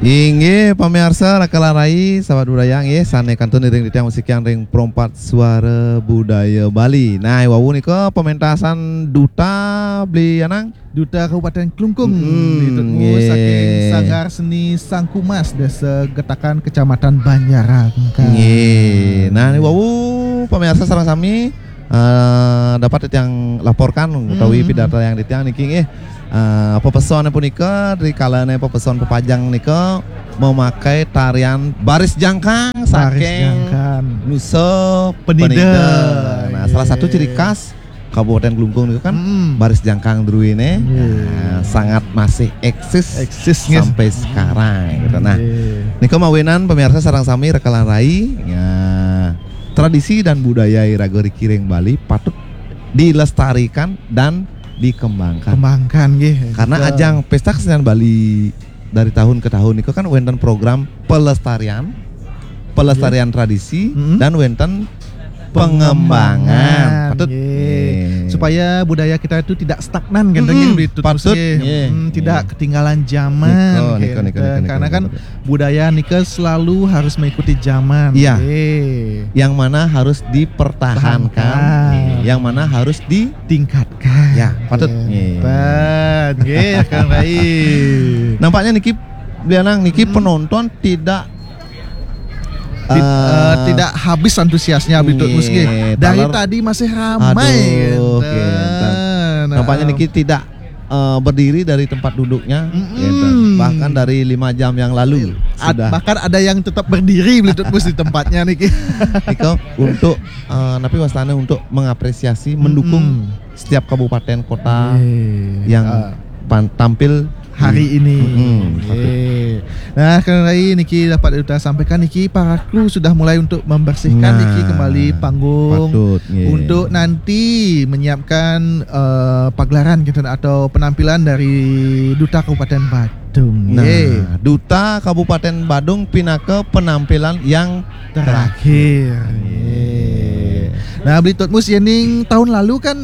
Inggih pamirsa Rakalarai sahabat budaya nggih sane kantun ring ditiang musik yang ring perompat suara budaya Bali. Nah, wawu niko pementasan duta beli anang Duta Kabupaten Klungkung nggih. saking Sanggar Seni Sangkumas Desa Getakan Kecamatan Banjaran. Nggih. Nah, wawu pamirsa sareng sami dapat yang laporkan utawi pidata yang ditiang niki nggih. Pepeson punika dari kalane pepeson pepajang nika memakai tarian baris jangkang saking Nusa Penida. Nah, salah satu ciri khas Kabupaten Klungkung itu kan baris jangkang druine sangat masih eksis sampai sekarang gitu. Nah, nika mawinan pemirsa sareng sami rekalan rai ya, tradisi dan budaya Iragori Kiring Bali patut dilestarikan dan dikembangkan nggih. Karena ajang pesta kesenian Bali dari tahun ke tahun itu kan wonten program pelestarian tradisi dan wonten pengembangan. Patut supaya budaya kita itu tidak stagnan gitu patut tidak ketinggalan zaman karena kan budaya nika selalu harus mengikuti zaman. Iya. Yang mana harus dipertahankan, yang mana harus ditingkatkan. Ya, patut. Nggih, kan baik. Nampaknya niki Blianang niki penonton tidak tidak habis antusiasnya Abdul Muski. Dari tadi masih ramai. Nampaknya niki tidak berdiri dari tempat duduknya, bahkan dari 5 jam yang lalu sudah. Bahkan ada yang tetap berdiri Abdul Muski di tempatnya niki. Niko untuk napi wastana untuk mengapresiasi, mendukung setiap kabupaten kota yang tampil hari ini. Nah, karena niki dapat kita sampaikan niki para kru sudah mulai untuk membersihkan niki kembali panggung untuk nanti menyiapkan pagelaran gitu atau penampilan dari Duta Kabupaten Badung. Nah, Duta Kabupaten Badung pinake penampilan yang terakhir. Nah, beli Totmus Yening tahun lalu kan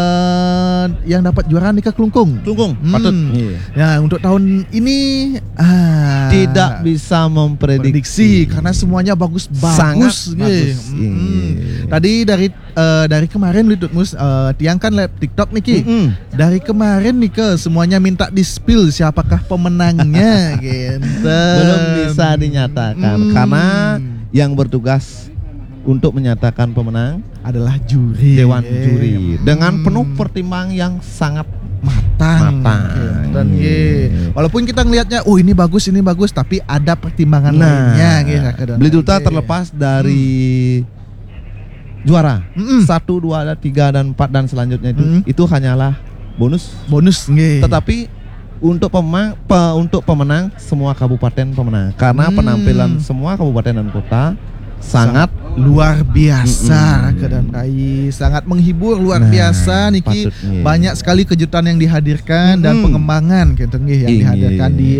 yang dapat juara nikah Klungkung. Patut. Ya, untuk tahun ini tidak bisa memprediksi karena semuanya bagus. Sangat bagus. Tadi dari kemarin beli Totmus tiangkan live TikTok niki. Dari kemarin nika semuanya minta di-spill siapakah pemenangnya gitu. Belum bisa dinyatakan karena yang bertugas untuk menyatakan pemenang adalah juri, dewan juri dengan penuh pertimbangan yang sangat matang. Dan walaupun kita ngelihatnya ini bagus tapi ada pertimbangan lainnya Beli Duta terlepas dari juara 1, 2, 3 dan 4 dan selanjutnya itu hanyalah bonus tetapi untuk pemenang semua kabupaten pemenang karena penampilan semua kabupaten dan kota sangat luar biasa dan sangat menghibur luar biasa niki. Banyak sekali kejutan yang dihadirkan dan pengembangan yang dihadirkan di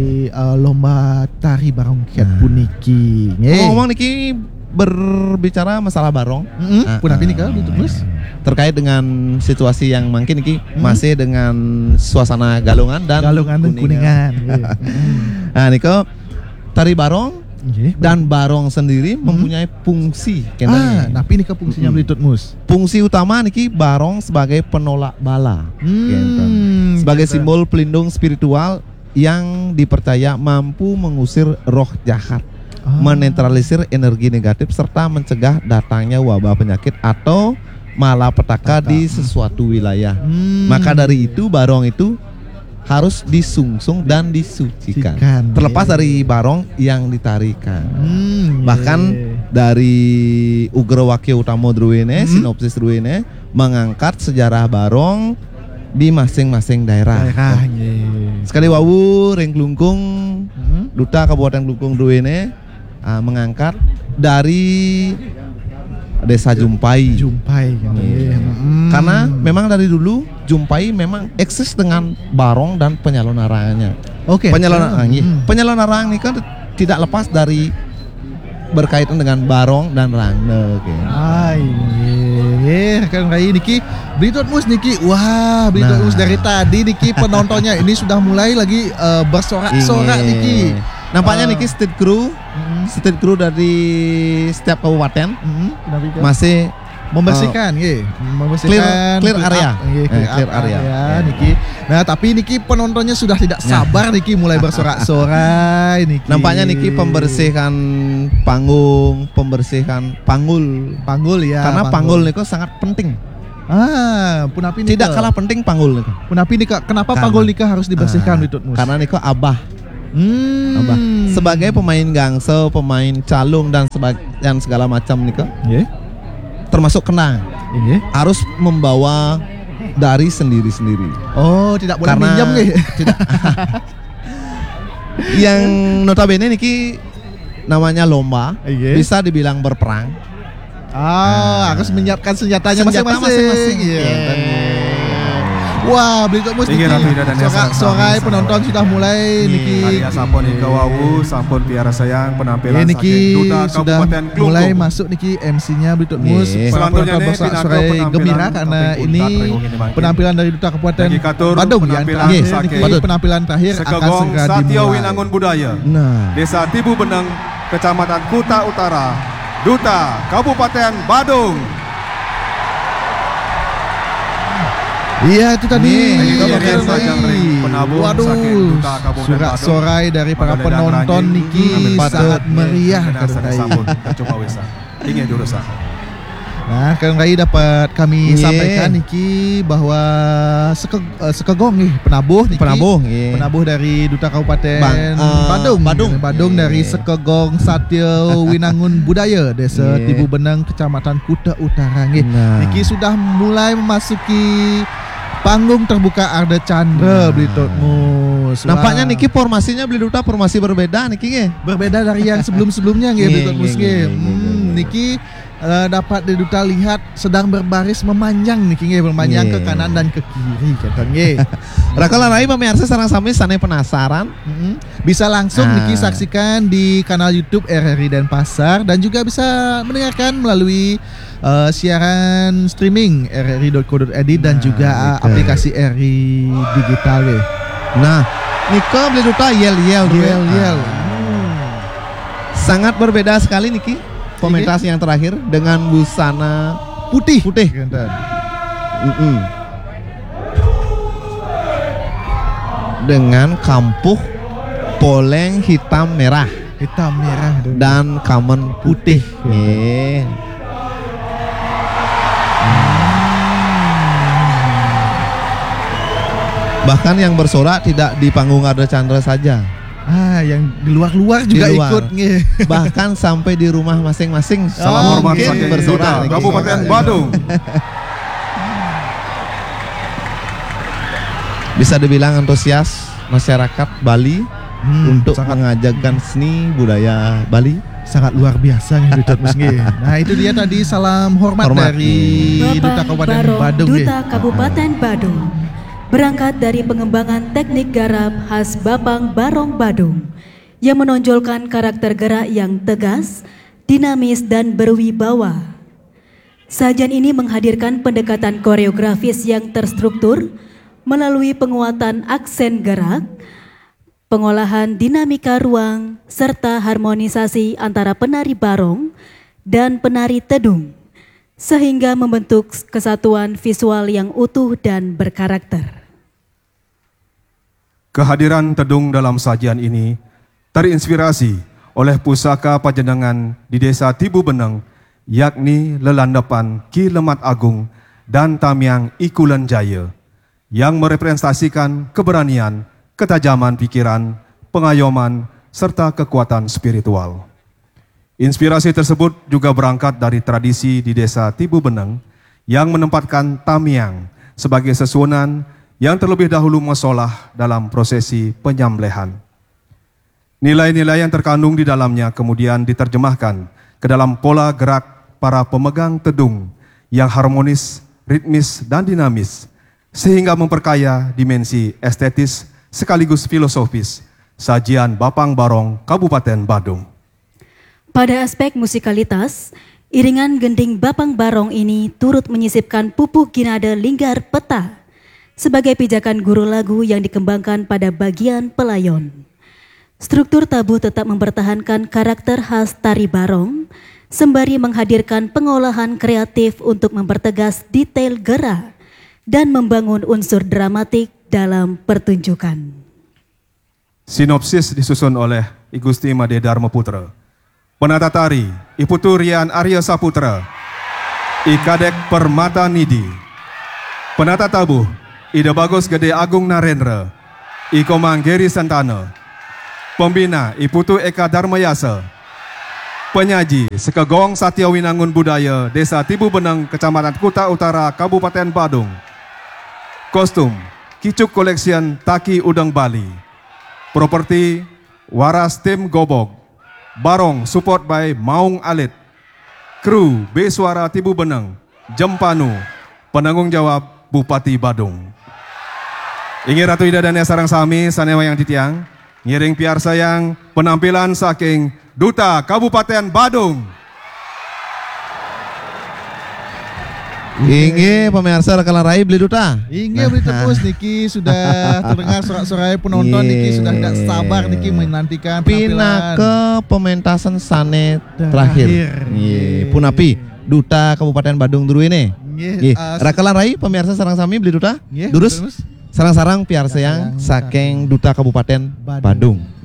lomba tari barong kiat puniki. Ngomong niki berbicara masalah barong. Punapa nih kau terkait dengan situasi yang mungkin niki masih dengan suasana galungan dan kuningan. Nah, niko tari barong dan barong sendiri mempunyai fungsi. Tapi ini fungsinya Totmus. Fungsi utama niki barong sebagai penolak bala, sebagai simbol pelindung spiritual yang dipercaya mampu mengusir roh jahat, menetralisir energi negatif serta mencegah datangnya wabah penyakit atau malapetaka di sesuatu wilayah. Maka dari itu barong itu harus disungsung dan disucikan. Terlepas dari barong yang ditarikan. Bahkan dari Ugrawakya Utama Druine, sinopsis Druine mengangkat sejarah barong di masing-masing daerah. Sekali wawu ring Klungkung, Duta Kabupaten Klungkung Druine mengangkat dari Desa Jumpai. Karena memang dari dulu Jumpai memang eksis dengan barong dan penyalon arangannya. Penyalon arang ini kan tidak lepas dari berkaitan dengan barong dan rangne. Kan kayak niki Totmus niki. Wah, Totmus dari tadi niki penontonnya ini sudah mulai lagi bersorak-sorak niki. Nampaknya niki street crew dari setiap kabupaten masih membersihkan, clear area, clear area. Niki. Nah, tapi niki penontonnya sudah tidak sabar niki mulai bersorak-sorai niki. Nampaknya niki pembersihan panggung, pembersihan panggul ya. Karena panggul niku sangat penting. Punapi nika. Tidak kalah penting panggul niku. Punapi nika, kenapa panggul nika harus dibersihkan Bitutmus? Karena niku abah. Sebagai pemain gangso, pemain calung dan segala macam niku. Termasuk kenang, harus membawa dari sendiri-sendiri. Oh, tidak boleh minjem tidak. Yang notabene niki namanya lomba, bisa dibilang berperang. Harus menyiapkan senjatanya masing-masing. Wah, Bitutmus niki sorak-sorai penonton sudah mulai niki. Sampun ika wawu, sampun piara sayang penampilan niki sudah mulai masuk niki MC-nya Bitutmus. Selanjutnya bersorak-sorai gembira karena ini penampilan dari Duta Kabupaten Badung yang terakhir. Penampilan terakhir akan segera dimulai. Winangun Budaya. Desa Tibu Beneng, Kecamatan Kuta Utara, Duta Kabupaten Badung. Iya, itu tadi. Waduh, sorak-sorai dari para penonton niki sangat meriah. Nah, Kang Rai dapat kami sampaikan niki bahwa sekegong penabuh niki. Penabuh dari Duta Kabupaten Badung dari Sekegong Satya Winangun Budaya Desa Tibu Beneng Kecamatan Kuta Utara niki sudah mulai memasuki panggung terbuka Arda Chandra Bitutmus. Nampaknya niki formasinya beli Duta formasi berbeda niki berbeda dari yang sebelum-sebelumnya Bitutmus niki dapat di Duta lihat sedang berbaris memanjang niki memanjang ke kanan dan ke kiri katanya. Rakala rai pemirsa sareng sami sane penasaran bisa langsung niki saksikan di kanal YouTube RRI Denpasar dan juga bisa mendengarkan melalui siaran streaming rri.co.id dan juga aplikasi RRI digital Nah, niko beli Duta yel. Sangat berbeda sekali niki. Komentasi yang terakhir dengan busana putih. Dengan kampuh poleng hitam merah dan kamen putih. Bahkan yang bersorak tidak di panggung Arda Chandra saja. Yang di luar juga ikut Bahkan sampai di rumah masing-masing. Salam hormat bersorak Kabupaten Badung. Bisa dibilang antusias masyarakat Bali untuk mengajarkan seni budaya Bali. Sangat luar biasa Nah, itu dia tadi salam hormat dari Duta Kabupaten Badung. Duta Kabupaten Badung berangkat dari pengembangan teknik garap khas Bapang Barong Badung yang menonjolkan karakter gerak yang tegas, dinamis dan berwibawa. Sajian ini menghadirkan pendekatan koreografis yang terstruktur melalui penguatan aksen gerak, pengolahan dinamika ruang, serta harmonisasi antara penari barong dan penari tedung, sehingga membentuk kesatuan visual yang utuh dan berkarakter. Kehadiran tedung dalam sajian ini terinspirasi oleh pusaka pajenengan di Desa Tibu Beneng, yakni Lelandepan Ki Lemat Agung dan Tamiang Ikulan Jaya, yang merepresentasikan keberanian, ketajaman pikiran, pengayoman, serta kekuatan spiritual. Inspirasi tersebut juga berangkat dari tradisi di Desa Tibu Beneng yang menempatkan tamiang sebagai sesunan yang terlebih dahulu masolah dalam prosesi penyembelihan. Nilai-nilai yang terkandung di dalamnya kemudian diterjemahkan ke dalam pola gerak para pemegang tedung yang harmonis, ritmis, dan dinamis, sehingga memperkaya dimensi estetis sekaligus filosofis sajian Bapang Barong Kabupaten Badung. Pada aspek musikalitas, iringan gending Bapang Barong ini turut menyisipkan pupuk ginada linggar peta sebagai pijakan guru lagu yang dikembangkan pada bagian pelayon. Struktur tabuh tetap mempertahankan karakter khas tari barong, sembari menghadirkan pengolahan kreatif untuk mempertegas detail gerak dan membangun unsur dramatik dalam pertunjukan. Sinopsis disusun oleh I Gusti Made Dharma Putra. Penata tari I Putu Rian Arya Saputra, I Kadek Permata Nidi. Penata tabuh Ida Bagus Gede Agung Narendra, I Komang Geri Santana. Pembina I Putu Eka Dharmayasa. Penyaji Sekegong Satya Winangun Budaya Desa Tibu Beneng, Kecamatan Kuta Utara, Kabupaten Badung. Kostum Kicuk Collection Taki Udang Bali. Properti Waras Tim Gobog. Barong support by Maung Alit. Kru B Suara Tibu Beneng, Jempanu. Penanggung jawab Bupati Badung. Ingin Ratu Ida dan Sarang Sami sanewa yang ditiang, ngiring piar sayang penampilan saking Duta Kabupaten Badung. Inge pemirsa rekalan rai beli duta. Inge beli tebus niki sudah terdengar sorak-sorai penonton niki sudah tidak sabar niki menantikan penampilan. Pinake pementasan sanet terakhir. Punapi Duta Kabupaten Badung dulu ini. Rakalan rai pemirsa sarang sami beli duta. Durus sarang-sarang piar sayang saking Duta Kabupaten Badung.